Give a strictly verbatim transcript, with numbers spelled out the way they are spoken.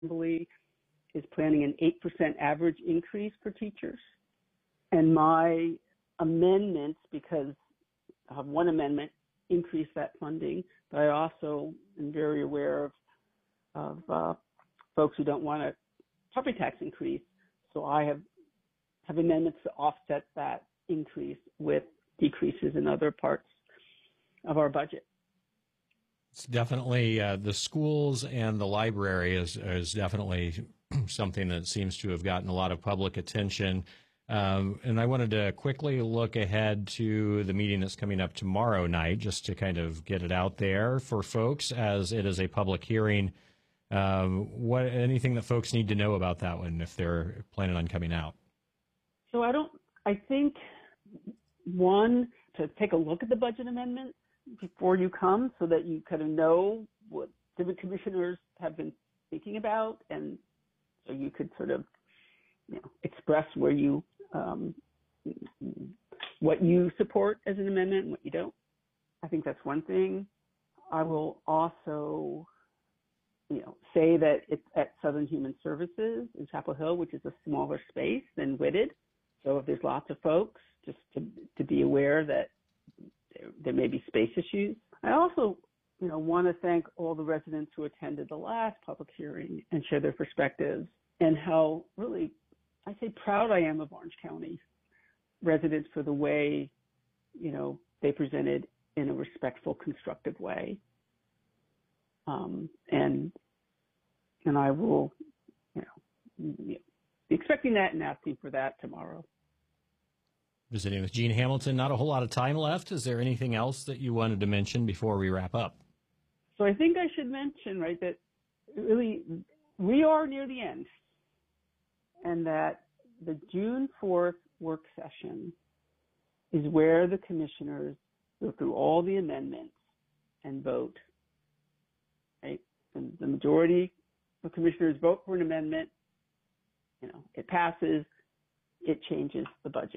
Assembly is planning an eight percent average increase for teachers. And my amendments, because I have one amendment, increase that funding, but I also am very aware of, of uh, folks who don't want a property tax increase. So I have, have amendments to offset that increase with decreases in other parts of our budget. It's definitely uh, the schools and the library is, is definitely something that seems to have gotten a lot of public attention. Um, and I wanted to quickly look ahead to the meeting that's coming up tomorrow night, just to kind of get it out there for folks, as it is a public hearing. Um, what anything that folks need to know about that one if they're planning on coming out? So I don't. I think one, to take a look at the budget amendment before you come, so that you kind of know what different commissioners have been thinking about, and so you could sort of, you know, express where you um, what you support as an amendment and what you don't. I think that's one thing. I will also, you know, say that it's at Southern Human Services in Chapel Hill, which is a smaller space than Whitted. So if there's lots of folks, just to to be aware that there, there may be space issues. I also, you know, want to thank all the residents who attended the last public hearing and share their perspectives, and how really, I say, proud I am of Orange County residents for the way, you know, they presented in a respectful, constructive way. Um, and and I will, you know, be expecting that and asking for that tomorrow. Visiting with Jean Hamilton. Not a whole lot of time left. Is there anything else that you wanted to mention before we wrap up? So I think I should mention, right, that really we are near the end, and that the June fourth work session is where the commissioners go through all the amendments and vote, right? And the majority of commissioners vote for an amendment, you know, it passes, it changes the budget.